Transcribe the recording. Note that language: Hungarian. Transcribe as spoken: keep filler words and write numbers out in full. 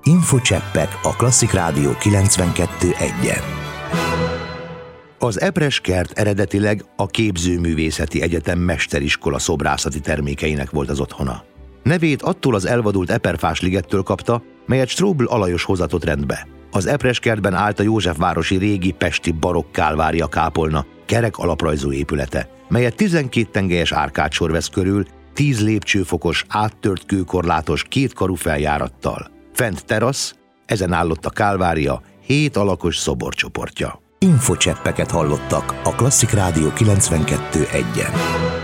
Infocseppek a Klasszik Rádió kilencvenkettő egyen. Az Epres kert eredetileg a Képzőművészeti Egyetem mesteriskola szobrászati termékeinek volt az otthona. Nevét attól az elvadult Eperfás ligettől kapta, melyet Strobl Alajos hozatott rendbe. Az Epres kertben állt a Józsefvárosi régi pesti barokk kálvária kápolna, kerek alaprajzú épülete, melyet tizenkét tengelyes árkádsor vesz körül, tíz lépcsőfokos, áttört kőkorlátos, kétkarú feljárattal. Fent terasz, ezen állott a kálvária, hét alakos szoborcsoportja. Infocseppeket hallottak a Klasszik Rádió kilencvenkettő egyen.